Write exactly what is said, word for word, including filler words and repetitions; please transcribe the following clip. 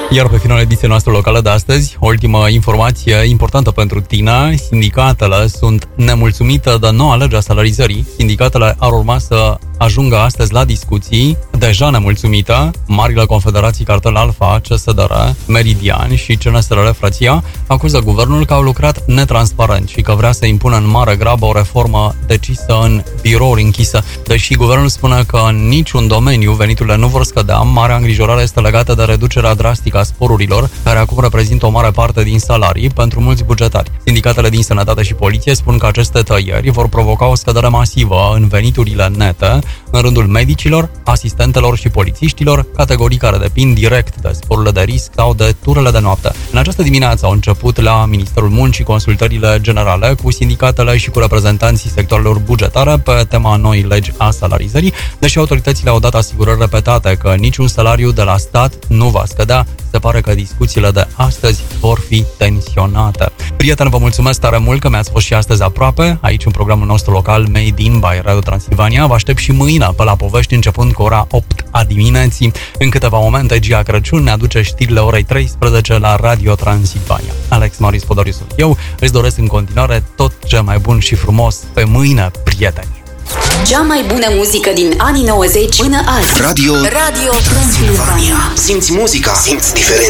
Iar pe finalul ediției noastre locală de astăzi, o ultimă informație importantă pentru tine. Sindicatele sunt nemulțumite de noua lege a salarizării. Sindicatele ar urma să ajungă astăzi la discuții, deja nemulțumită. Marile confederații Cartel Alfa, C S D R, Meridian și C N S R Frăția acuză guvernul că au lucrat netransparent și că vrea să impună în mare grabă o reformă decisă în birouri închise. Deși guvernul spune că în niciun domeniu veniturile nu vor scădea, marea îngrijorare este legată de reducerea drastică a sporurilor, care acum reprezintă o mare parte din salarii pentru mulți bugetari. Sindicatele din sănătate și poliție spun că aceste tăieri vor provoca o scădere masivă în veniturile nete în rândul medicilor, asistentelor și polițiștilor, categorii care depind direct de sporurile de risc sau de turele de noapte. În această dimineață au început la Ministerul Muncii consultările generale cu sindicatele și cu reprezentanții sectoarelor bugetare pe tema noii legi a salarizării, deși autoritățile au dat asigurări repetate că niciun salariu de la stat nu va scădea. Se pare că discuțiile de astăzi vor fi tensionate. Prieteni, vă mulțumesc tare mult că mi-ați fost și astăzi aproape, aici în programul nostru local Made in by Radio Transilvania. Vă aștept și mâine pe la povești, începând cu ora opt a dimineții. În câteva momente, Gia Crăciun ne aduce știrile orei treisprezece la Radio Transilvania. Alex Marius Podoriu sunt eu, îți doresc în continuare tot ce mai bun și frumos. Pe mâine, prieteni! Cea mai bună muzică din anii nouăzeci până azi. Radio, Radio Transilvania. Simți muzica, simți diferența.